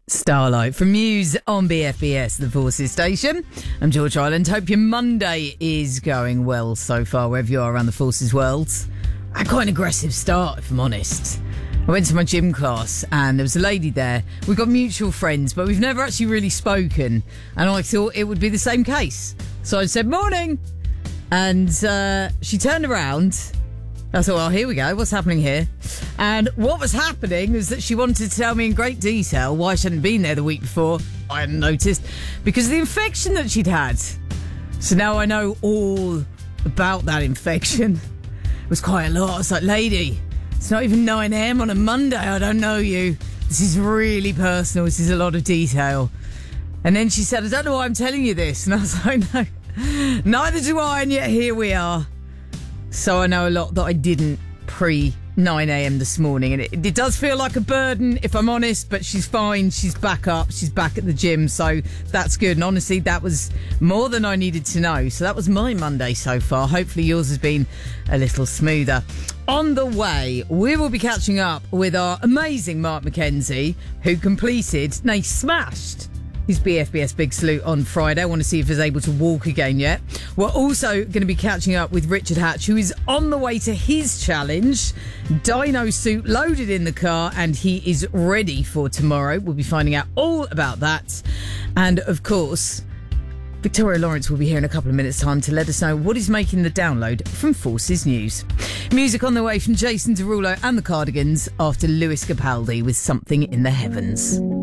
Starlight from Muse on BFBS, the Forces station. I'm George Ireland. Hope your Monday is going well so far, wherever you are around the Forces world. I had quite an aggressive start, if I'm honest. I went to my gym class and there was a lady there. We've got mutual friends, but we've never actually really spoken. And I thought it would be the same case. So I said, morning. And she turned around. I thought, here we go. What's happening here? And what was happening was that she wanted to tell me in great detail why she hadn't been there the week before. I hadn't noticed. Because of the infection that she'd had. So now I know all about that infection. It was quite a lot. I was like, lady, it's not even 9 a.m. on a Monday. I don't know you. This is really personal. This is a lot of detail. And then she said, I don't know why I'm telling you this. And I was like, no, neither do I. And yet here we are. So I know a lot that I didn't pre 9 a.m. this morning. And it does feel like a burden, if I'm honest, but she's fine. She's back up. She's back at the gym. So that's good. And honestly, that was more than I needed to know. So that was my Monday so far. Hopefully yours has been a little smoother. On the way, we will be catching up with our amazing Mark McKenzie, who smashed his BFBS Big Salute on Friday. I want to see if he's able to walk again yet. We're also going to be catching up with Richard Hatch, who is on the way to his challenge. Dino suit loaded in the car, and he is ready for tomorrow. We'll be finding out all about that. And, of course, Victoria Lawrence will be here in a couple of minutes' time to let us know what is making the download from Forces News. Music on the way from Jason Derulo and the Cardigans after Lewis Capaldi with Something in the Heavens.